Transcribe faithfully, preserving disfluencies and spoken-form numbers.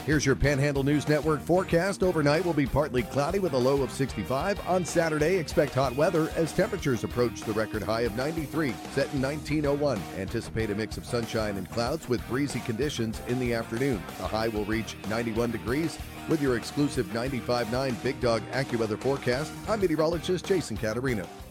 Here's your Panhandle News Network forecast. Overnight will be partly cloudy with a low of sixty-five. On Saturday, expect hot weather as temperatures approach the record high of ninety-three, set in nineteen oh one. Anticipate a mix of sunshine and clouds with breezy conditions in the afternoon. The high will reach ninety-one degrees. With your exclusive ninety-five point nine Big Dog AccuWeather forecast, I'm meteorologist Jason Caterino.